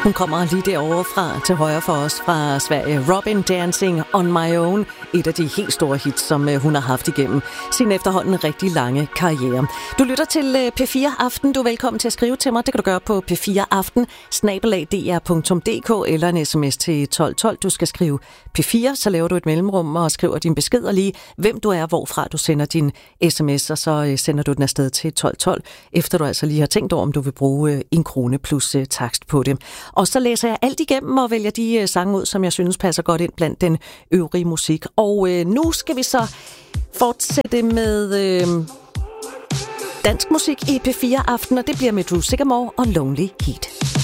Hun kommer lige derovre fra til højre for os fra Sverige. Robin Dancing on My Own. Et af de helt store hits, som hun har haft igennem sin efterhånden rigtig lange karriere. Du lytter til P4 Aften. Du er velkommen til at skrive til mig. Det kan du gøre på p4aften@dr.dk eller en sms til 1212. Du skal skrive P4, så laver du et mellemrum og skriver din besked og lige, hvem du er, hvorfra du sender din sms, og så sender du den afsted til 1212, efter du altså lige har tænkt over, om du vil bruge 1 krone plus takst på det. Og så læser jeg alt igennem og vælger de sange ud, som jeg synes passer godt ind blandt den øvrige musik. Og nu skal vi så fortsætte med dansk musik i P4 Aften, og det bliver med Drew Sycamore og Lonely Heat.